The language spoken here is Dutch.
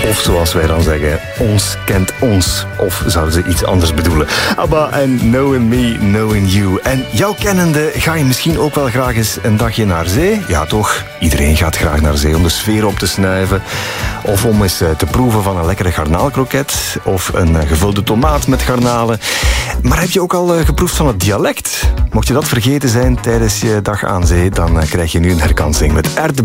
Of zoals wij dan zeggen, ons kent ons. Of zouden ze iets anders bedoelen? ABBA en Knowing Me, Knowing You. En jou kennende ga je misschien ook wel graag eens een dagje naar zee. Ja toch, iedereen gaat graag naar zee om de sfeer op te snuiven. Of om eens te proeven van een lekkere garnaalkroket. Of een gevulde tomaat met garnalen. Maar heb je ook al geproefd van het dialect? Mocht je dat vergeten zijn tijdens je dag aan zee, dan krijg je nu een herkansing met